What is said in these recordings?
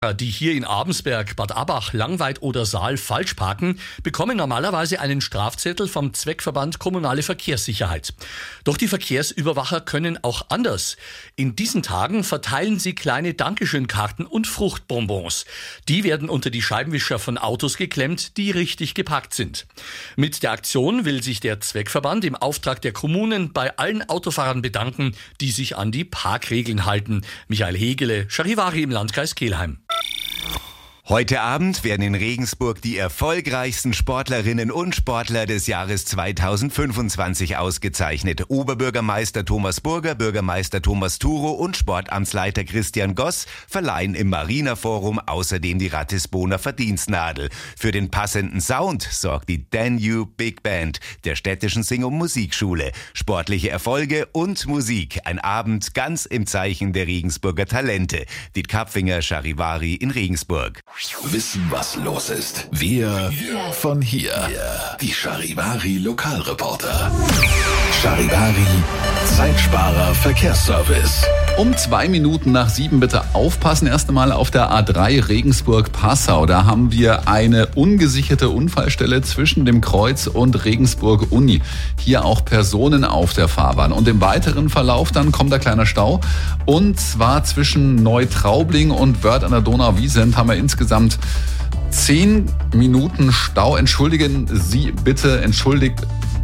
Die hier in Abensberg, Bad Abbach, Langweid oder Saal falsch parken, bekommen normalerweise einen Strafzettel vom Zweckverband Kommunale Verkehrssicherheit. Doch die Verkehrsüberwacher können auch anders. In diesen Tagen verteilen sie kleine Dankeschönkarten und Fruchtbonbons. Die werden unter die Scheibenwischer von Autos geklemmt, die richtig geparkt sind. Mit der Aktion will sich der Zweckverband im Auftrag der Kommunen bei allen Autofahrern bedanken, die sich an die Parkregeln halten. Michael Hegele, Charivari im Landkreis Kelheim. Heute Abend werden in Regensburg die erfolgreichsten Sportlerinnen und Sportler des Jahres 2025 ausgezeichnet. Oberbürgermeister Thomas Burger, Bürgermeister Thomas Turo und Sportamtsleiter Christian Goss verleihen im Marina Forum außerdem die Ratisboner Verdienstnadel. Für den passenden Sound sorgt die Danube Big Band der städtischen Sing- und Musikschule. Sportliche Erfolge und Musik. Ein Abend ganz im Zeichen der Regensburger Talente. Die Kapfinger Charivari in Regensburg. Wissen, was los ist. Wir von hier. Die Charivari Lokalreporter. Charivari Zeitsparer Verkehrsservice. Um 2 Minuten nach 7 bitte aufpassen. Erst einmal auf der A3 Regensburg-Passau. Da haben wir eine ungesicherte Unfallstelle zwischen dem Kreuz und Regensburg-Uni. Hier auch Personen auf der Fahrbahn. Und im weiteren Verlauf dann kommt ein kleiner Stau. Und zwar zwischen Neutraubling und Wörth an der Donau-Wiesent haben wir insgesamt 10 Minuten Stau. Entschuldigen Sie bitte, entschuldigt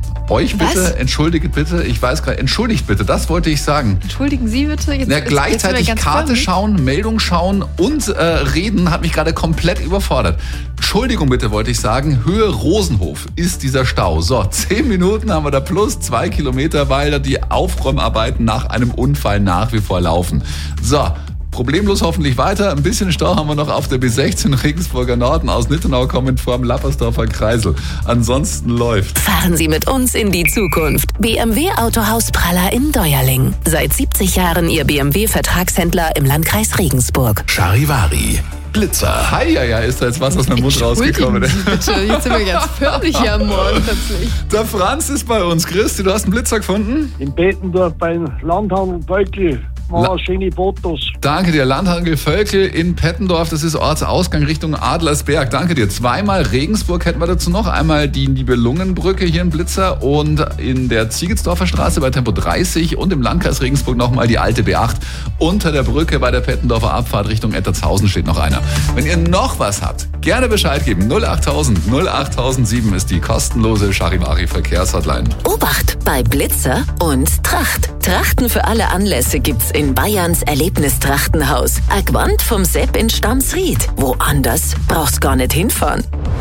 bitte, ich weiß gerade, entschuldigt bitte, das wollte ich sagen. Entschuldigen Sie bitte. Gleichzeitig Karte schauen, Meldung schauen und reden hat mich gerade komplett überfordert. Entschuldigung bitte, wollte ich sagen, Höhe Rosenhof ist dieser Stau. So, 10 Minuten haben wir da plus 2 Kilometer, weil da die Aufräumarbeiten nach einem Unfall nach wie vor laufen. So. Problemlos hoffentlich weiter. Ein bisschen Stau haben wir noch auf der B16 Regensburger Norden aus Nittenau kommend vor dem Lappersdorfer Kreisel. Ansonsten läuft. Fahren Sie mit uns in die Zukunft. BMW Autohaus Praller in Deuerling. Seit 70 Jahren Ihr BMW-Vertragshändler im Landkreis Regensburg. Charivari Blitzer. Heieiei, ist da jetzt was aus meinem Mund rausgekommen. Bitte, jetzt sind wir ganz förmlich hier am Morgen plötzlich. Der Franz ist bei uns. Christi, du hast einen Blitzer gefunden? In Bettendorf beim Landhandel Völkl. Schöne Fotos. Danke dir. Landhandel Völkl in Pettendorf, das ist Ortsausgang Richtung Adlersberg. Danke dir. 2-mal Regensburg hätten wir dazu noch. Einmal die Nibelungenbrücke hier in Blitzer und in der Ziegelsdorfer Straße bei Tempo 30 und im Landkreis Regensburg nochmal die alte B8. Unter der Brücke bei der Pettendorfer Abfahrt Richtung Ettertshausen steht noch einer. Wenn ihr noch was habt, gerne Bescheid geben. 08000 08007 ist die kostenlose Charivari Verkehrshotline. Obacht bei Blitzer und Tracht. Trachten für alle Anlässe gibt's in Bayerns Erlebnistrachtenhaus. Agwand vom Sepp in Stamsried. Woanders brauchst gar nicht hinfahren.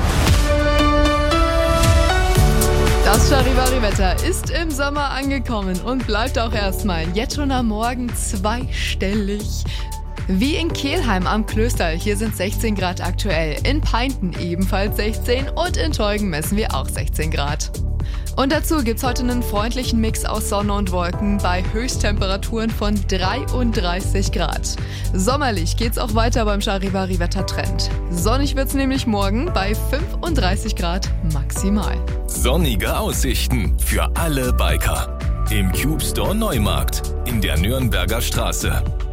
Das Charivari-Wetter ist im Sommer angekommen und bleibt auch erstmal. Jetzt schon am Morgen zweistellig. Wie in Kelheim am Klöster, hier sind 16 Grad aktuell. In Peinten ebenfalls 16 und in Teugen messen wir auch 16 Grad. Und dazu gibt's heute einen freundlichen Mix aus Sonne und Wolken bei Höchsttemperaturen von 33 Grad. Sommerlich geht's auch weiter beim Charivari-Wettertrend. Sonnig wird's nämlich morgen bei 35 Grad maximal. Sonnige Aussichten für alle Biker. Im Cube Store Neumarkt in der Nürnberger Straße.